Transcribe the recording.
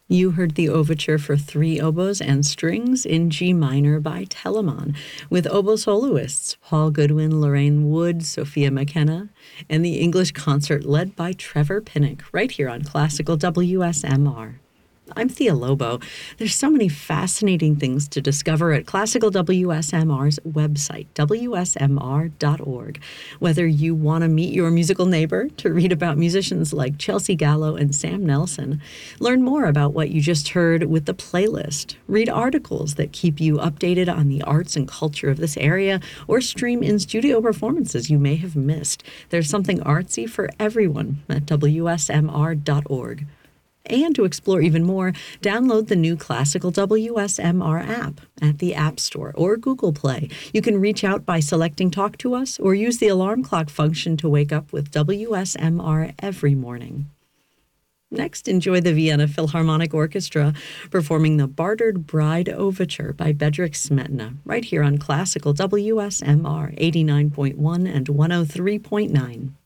You heard the overture for three oboes and strings in G minor by Telemann, with oboe soloists Paul Goodwin, Lorraine Wood, Sophia McKenna, and the English concert led by Trevor Pinnock, right here on Classical WSMR. I'm Thea Lobo. There's so many fascinating things to discover at Classical WSMR's website, wsmr.org. Whether you want to meet your musical neighbor, to read about musicians like Chelsea Gallo and Sam Nelson, learn more about what you just heard with the playlist, read articles that keep you updated on the arts and culture of this area, or stream in-studio performances you may have missed, there's something artsy for everyone at wsmr.org. And to explore even more, download the new Classical WSMR app at the App Store or Google Play. You can reach out by selecting Talk to Us or use the alarm clock function to wake up with WSMR every morning. Next, enjoy the Vienna Philharmonic Orchestra performing the Bartered Bride Overture by Bedřich Smetana, right here on Classical WSMR 89.1 and 103.9.